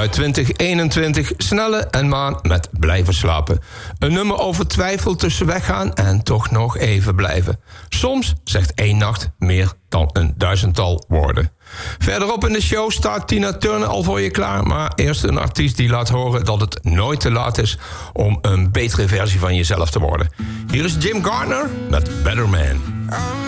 uit 2021, Snelle en Maan met Blijven slapen. Een nummer over twijfel tussen weggaan en toch nog even blijven. Soms zegt 1 nacht meer dan 1000-tal woorden. Verderop in de show staat Tina Turner al voor je klaar, maar eerst een artiest die laat horen dat het nooit te laat is om een betere versie van jezelf te worden. Hier is Jim Gardner met Better Man.